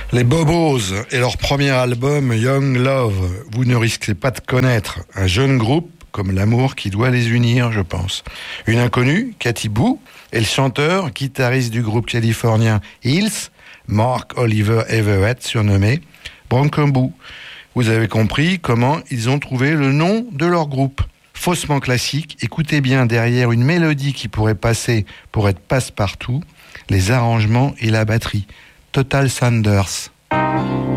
Les Bobos et leur premier album Young Love. Vous ne risquez pas de connaître un jeune groupe comme l'amour qui doit les unir, je pense. Une inconnue, Katy Boo, et le chanteur, guitariste du groupe californien Hills, Mark Oliver Everett, surnommé Bronco Boo. Vous avez compris comment ils ont trouvé le nom de leur groupe. Faussement classique, écoutez bien derrière une mélodie qui pourrait passer pour être passe-partout, les arrangements et la batterie. Total Sanders.